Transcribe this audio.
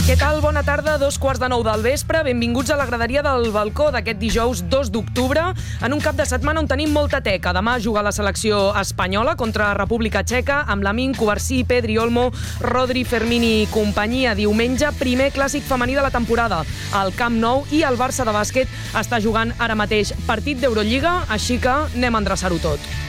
Què tal? Bona tarda, 2:15 del vespre. Benvinguts a la graderia del balcó d'aquest dijous 2 d'octubre, en un cap de setmana on tenim molta teca. Demà juga la selecció espanyola contra República Txeca, amb Lamine, Cubarsí, Pedri, Olmo, Rodri, Fermín i companyia. Diumenge, primer clàssic femení de la temporada al Camp Nou, i el Barça de bàsquet està jugant ara mateix partit d'Eurolliga, així que anem a endreçar-ho tot.